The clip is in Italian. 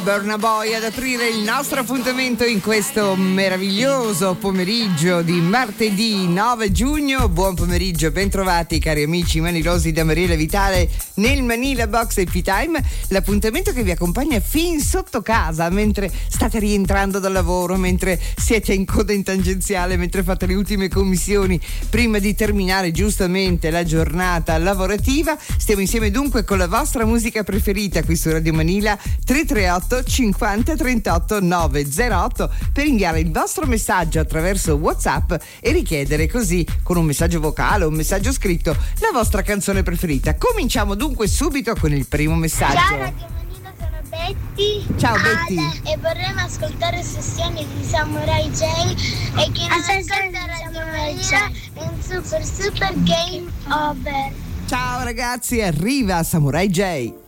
Burna Boy ad aprire il nostro appuntamento in questo meraviglioso pomeriggio di martedì 9 giugno. Buon pomeriggio, bentrovati cari amici manilosi da Mariella Vitale nel Manila Box Happy Time, l'appuntamento che vi accompagna fin sotto casa mentre state rientrando dal lavoro, mentre siete in coda in tangenziale, mentre fate le ultime commissioni prima di terminare giustamente la giornata lavorativa. Stiamo insieme dunque con la vostra musica preferita qui su Radio Manila. 338 50 38 908 per inviare il vostro messaggio attraverso WhatsApp e richiedere così, con un messaggio vocale o un messaggio scritto, la vostra canzone preferita. Cominciamo dunque subito con il primo messaggio. Ciao Radio Manila, sono Betty. Ciao Betty. E vorremmo ascoltare Sessioni di Samurai J e chi non ascolta Radio Manila è un super game over. Ciao ragazzi, arriva Samurai J.